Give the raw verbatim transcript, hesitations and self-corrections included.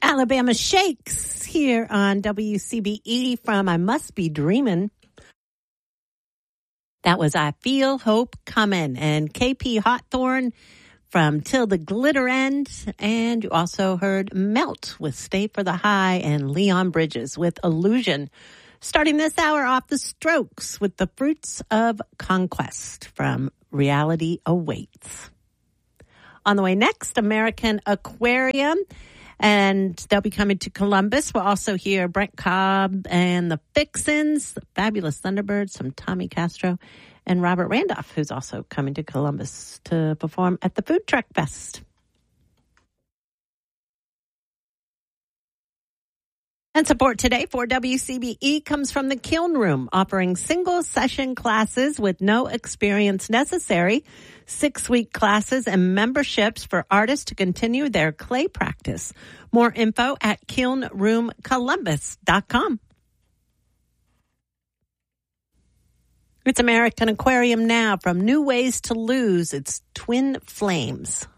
Alabama Shakes here on W C B E from I Must Be Dreamin'. That was I Feel Hope Comin', and K P Hawthorne from Till the Glitter End. And you also heard Melt with Stay for the High, and Leon Bridges with Illusion. Starting this hour off, The Strokes with The Fruits of Conquest from Reality Awaits. On the way next, American Aquarium, and they'll be coming to Columbus. We'll also hear Brent Cobb and the Fixins, the Fabulous Thunderbirds from Tommy Castro, and Robert Randolph, who's also coming to Columbus to perform at the Food Truck Fest. And support today for W C B E comes from the Kiln Room, offering single session classes with no experience necessary, six-week classes and memberships for artists to continue their clay practice. More info at kiln room columbus dot com. It's American Aquarium now from New Ways to Lose. It's Twin Flames.